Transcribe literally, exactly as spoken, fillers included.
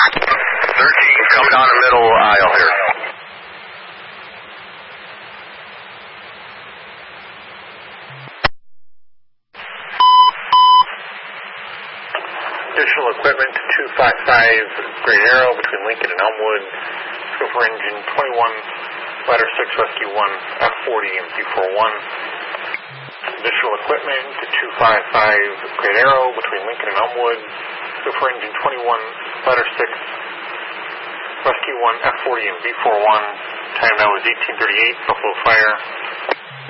thirteen, come down the middle aisle here. Additional equipment to two five five Great Arrow between Lincoln and Elmwood. Go for engine twenty-one, ladder six, rescue one, F forty and B forty-one. Additional equipment to two five five Great Arrow between Lincoln and Elmwood. Go for engine twenty-one, ladder six, rescue one, F forty and B forty-one. Time now is eighteen thirty-eight, Buffalo Fire.